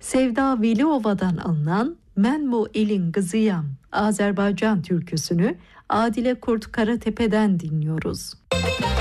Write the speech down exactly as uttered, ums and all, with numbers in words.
Sevda Veliova'dan alınan "Men bu elin kızıyam" Azerbaycan türküsünü Adile Kurt Karatepe'den dinliyoruz.